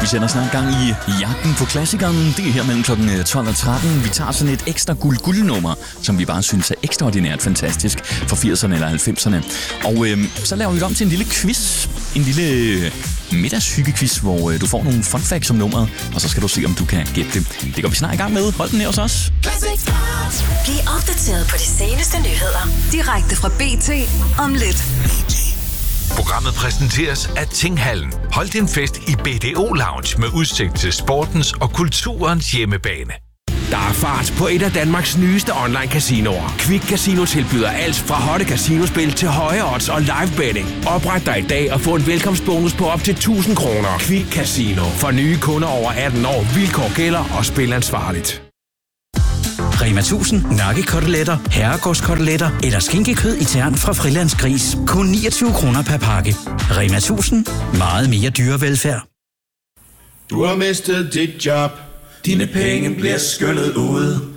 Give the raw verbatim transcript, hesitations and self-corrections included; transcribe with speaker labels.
Speaker 1: Vi sender snart gang i jagten på klassikeren. Det er her mellem klokken tolv og tretten. Vi tager sådan et ekstra guld-guld-nummer, som vi bare synes er ekstraordinært fantastisk fra firserne eller halvfemserne. Og øh, så laver vi det om til en lille quiz. En lille middagshygge-quiz, hvor øh, du får nogle fun facts om nummeret, og så skal du se, om du kan gætte det. Det går vi snart i gang med. Hold den her hos os.
Speaker 2: Bliv opdateret på de seneste nyheder. Direkte fra B T om lidt.
Speaker 3: Programmet præsenteres af Tinghallen. Hold din fest i B D O Lounge med udsigt til sportens og kulturens hjemmebane.
Speaker 4: Der er fart på et af Danmarks nyeste online casinoer. Quick Casino tilbyder alt fra hotte casinospil til høje odds og live betting. Opret dig i dag og få en velkomstbonus på op til tusind kroner. Quick Casino. For nye kunder over atten år. Vilkår gælder og spil ansvarligt.
Speaker 5: Rema tusind nakkekoteletter, herregårdskoteletter eller skinkekød i tern fra Frilands Gris. Kun niogtyve kroner per pakke. Rema tusind. Meget mere dyrevelfærd.
Speaker 6: Du har mistet dit job. Dine penge bliver skyllet ud.